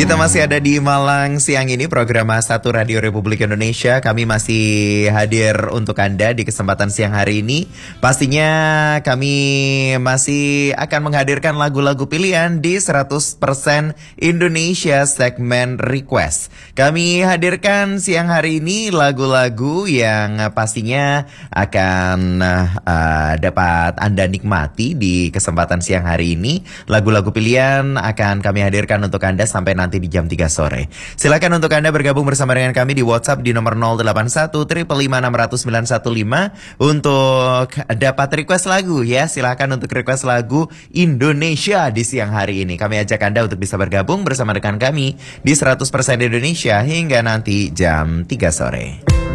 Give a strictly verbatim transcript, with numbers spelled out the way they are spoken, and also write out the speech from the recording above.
Kita masih ada di Malang siang ini, program satu Radio Republik Indonesia. Kami masih hadir untuk Anda di kesempatan siang hari ini. Pastinya kami masih akan menghadirkan lagu-lagu pilihan di seratus persen Indonesia segmen request. Kami hadirkan siang hari ini lagu-lagu yang pastinya akan uh, dapat Anda nikmati di kesempatan siang hari ini. Lagu-lagu pilihan akan kami hadirkan untuk Anda sampai nanti di jam tiga sore. Silakan untuk Anda bergabung bersama dengan kami di WhatsApp di nomor nol delapan satu lima lima enam nol nol sembilan satu lima untuk dapat request lagu ya. Silakan untuk request lagu Indonesia di siang hari ini. Kami ajak Anda untuk bisa bergabung bersama dengan kami di seratus persen Indonesia hingga nanti jam tiga sore.